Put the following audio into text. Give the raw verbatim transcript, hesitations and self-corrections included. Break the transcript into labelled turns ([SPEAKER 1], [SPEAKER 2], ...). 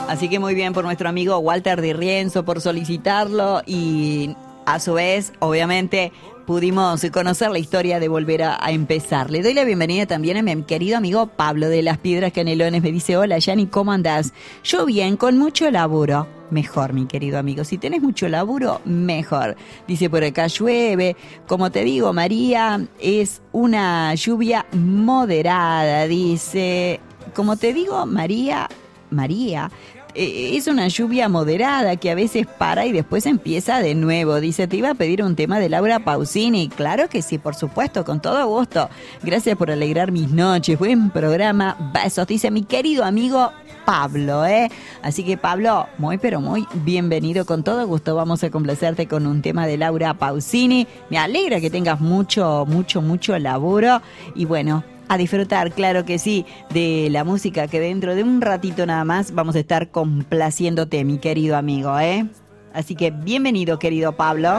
[SPEAKER 1] Así que muy bien por nuestro amigo Walter Di Rienzo por solicitarlo y a su vez, obviamente, pudimos conocer la historia de Volver a, a Empezar. Le doy la bienvenida también a mi querido amigo Pablo de Las Piedras Canelones. Me dice, hola Yani, ¿cómo andás? Yo bien, con mucho laburo. Mejor, mi querido amigo. Si tenés mucho laburo, mejor. Dice, por acá llueve. Como te digo, María, es una lluvia moderada. Dice, como te digo, María, María... es una lluvia moderada que a veces para y después empieza de nuevo. Dice, te iba a pedir un tema de Laura Pausini. Claro que sí, por supuesto, con todo gusto. Gracias por alegrar mis noches. Buen programa. Besos. Dice mi querido amigo Pablo, ¿eh? Así que Pablo, muy pero muy bienvenido. Con todo gusto vamos a complacerte con un tema de Laura Pausini. Me alegra que tengas mucho, mucho, mucho laburo. Y bueno, a disfrutar, claro que sí, de la música que dentro de un ratito nada más vamos a estar complaciéndote, mi querido amigo, ¿eh? Así que bienvenido, querido Pablo.